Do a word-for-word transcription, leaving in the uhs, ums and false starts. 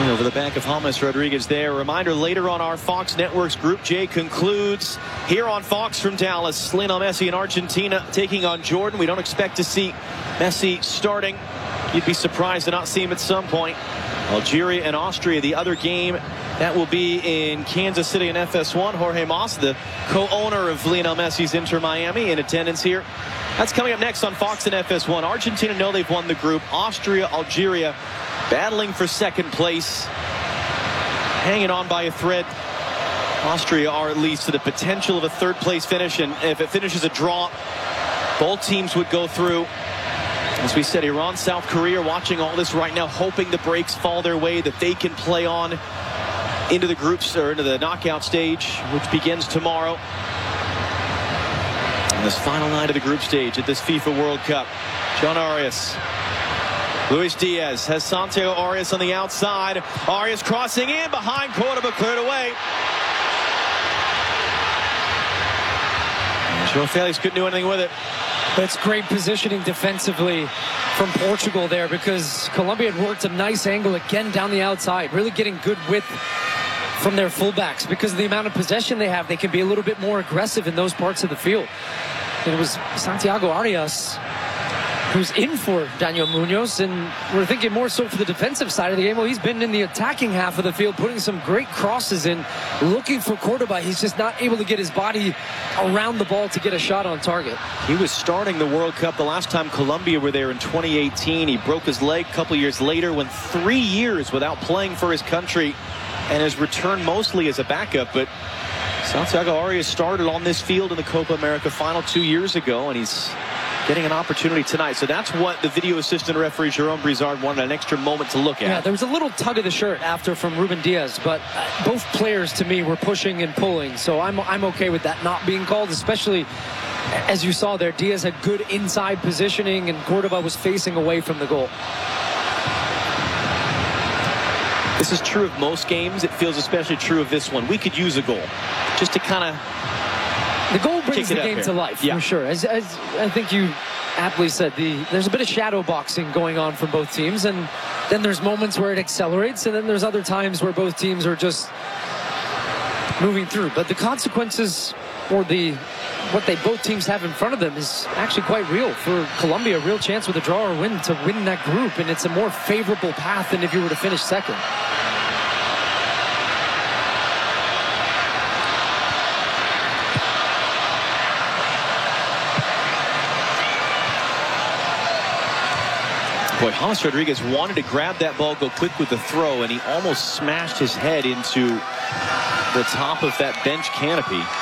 Over the back of James Rodriguez there. Reminder, later on our Fox Networks Group J concludes here on Fox from Dallas. Lionel Messi in Argentina taking on Jordan. We don't expect to see Messi starting. You'd be surprised to not see him at some point. Algeria and Austria, the other game that will be in Kansas City in F S one. Jorge Mas, the co-owner of Lionel Messi's Inter Miami, in attendance here. That's coming up next on Fox and F S one. Argentina know they've won the group. Austria, Algeria battling for second place, hanging on by a thread. Austria are at least to the potential of a third place finish, and if it finishes a draw, both teams would go through. As we said, Iran, South Korea watching all this right now, hoping the breaks fall their way, that they can play on into the groups or into the knockout stage, which begins tomorrow. On this final night of the group stage at this FIFA World Cup, John Arias. Luis Diaz has Santiago Arias on the outside. Arias crossing in behind Cordoba, cleared away. And João Felix couldn't do anything with it. But it's great positioning defensively from Portugal there, because Colombia had worked a nice angle again down the outside, really getting good width from their fullbacks. Because of the amount of possession they have, they can be a little bit more aggressive in those parts of the field. And it was Santiago Arias who's in for Daniel Munoz, and we're thinking more so for the defensive side of the game. Well, he's been in the attacking half of the field, putting some great crosses in, looking for Cordoba. He's just not able to get his body around the ball to get a shot on target. He was starting the World Cup the last time Colombia were there in twenty eighteen. He broke his leg a couple years later, went three years without playing for his country, and has returned mostly as a backup. But Santiago Arias started on this field in the Copa America final two years ago, and he's getting an opportunity tonight. So that's what the video assistant referee Jerome Brizard wanted an extra moment to look at. Yeah, there was a little tug of the shirt after from Ruben Diaz, but both players to me were pushing and pulling. So I'm, I'm okay with that not being called, especially as you saw there. Diaz had good inside positioning and Cordoba was facing away from the goal. This is true of most games. It feels especially true of this one. We could use a goal just to kind of The goal brings the game here to life, yeah. for sure. As, as I think you aptly said, the there's a bit of shadow boxing going on for both teams, and then there's moments where it accelerates, and then there's other times where both teams are just moving through. But the consequences, or the what they both teams have in front of them, is actually quite real. For Colombia, a real chance with a draw or win to win that group, and it's a more favorable path than if you were to finish second. Boy, James Rodriguez wanted to grab that ball, go quick with the throw, and he almost smashed his head into the top of that bench canopy.